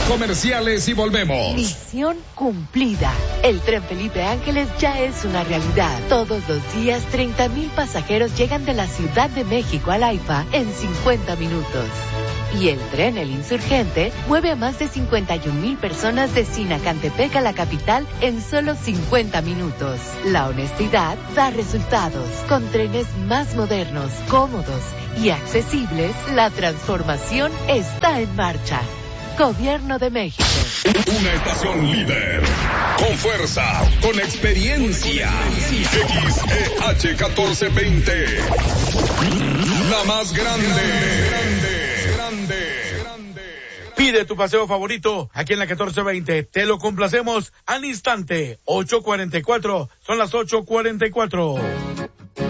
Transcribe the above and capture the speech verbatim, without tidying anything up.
Comerciales y volvemos. Misión cumplida. El tren Felipe Ángeles ya es una realidad. Todos los días, treinta mil pasajeros llegan de la Ciudad de México al AIFA en cincuenta minutos. Y el tren El Insurgente mueve a más de cincuenta y un mil personas de Sinacantepec a la capital en solo cincuenta minutos. La honestidad da resultados. Con trenes más modernos, cómodos y accesibles, la transformación está en marcha. Gobierno de México. Una estación líder, con fuerza, con experiencia. X E H catorce veinte. La más grande. Pide tu paseo favorito aquí en la catorce veinte. Te lo complacemos al instante. ocho cuarenta y cuatro. Son las ocho cuarenta y cuatro.